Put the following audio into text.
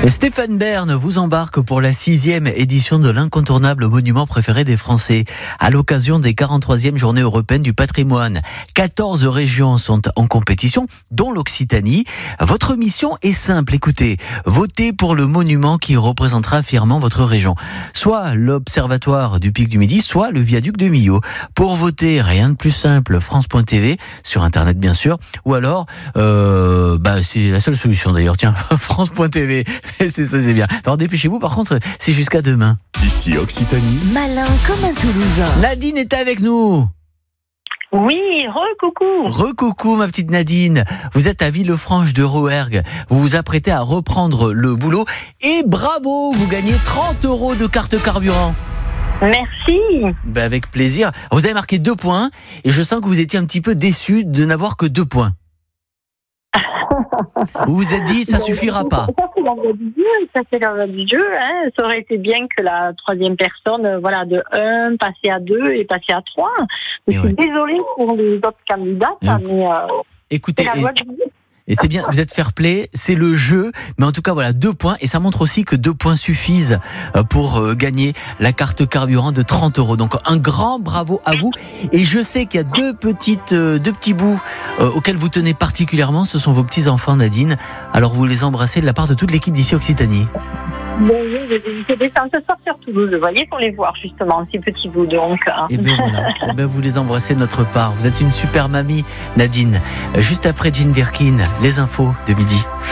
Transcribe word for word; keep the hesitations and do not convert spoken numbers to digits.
Stéphane Bern vous embarque pour la sixième édition de l'incontournable monument préféré des Français. À l'occasion des quarante-troisième Journées européennes du patrimoine, quatorze régions sont en compétition, dont l'Occitanie. Votre mission est simple, écoutez, votez pour le monument qui représentera fièrement votre région. Soit l'Observatoire du Pic du Midi, soit le Viaduc de Millau. Pour voter, rien de plus simple, France point T V, sur Internet bien sûr, ou alors, euh, bah, c'est la seule solution d'ailleurs, tiens, France point T V. C'est ça, c'est bien. Alors dépêchez-vous, par contre, c'est jusqu'à demain. Ici Occitanie. Malin comme un Toulousain. Nadine est avec nous. Oui, re-coucou. Re-coucou, ma petite Nadine. Vous êtes à Villefranche de Rouergue. Vous vous apprêtez à reprendre le boulot. Et bravo, vous gagnez trente euros de carte carburant. Merci. Ben avec plaisir. Vous avez marqué deux points. Et je sens que vous étiez un petit peu déçu de n'avoir que deux points. Vous vous êtes dit, ça suffira pas. Ça c'est l'envoi du jeu, ça c'est l'envoi du jeu. Hein. Ça aurait été bien que la troisième personne, voilà, de un passer à deux et passer à trois. Je suis ouais. désolée pour les autres candidats, Donc, mais euh, écoutez, c'est la et, loi du jeu. et c'est bien, vous êtes fair play, c'est le jeu, mais en tout cas voilà, deux points, et ça montre aussi que deux points suffisent pour euh, gagner la carte carburant de trente euros. Donc un grand bravo à vous, et je sais qu'il y a deux petites, euh, deux petits bouts euh, auxquels vous tenez particulièrement, ce sont vos petits enfants, Nadine. Alors vous les embrassez de la part de toute l'équipe d'ici Occitanie. Bon, oui, je descends ce soir sur Toulouse, vous voyez, pour les voir justement, ces petits bouts donc. Hein. Et bien voilà, et ben vous les embrassez de notre part. Vous êtes une super mamie, Nadine. Juste après Jean Birkin, les infos de midi.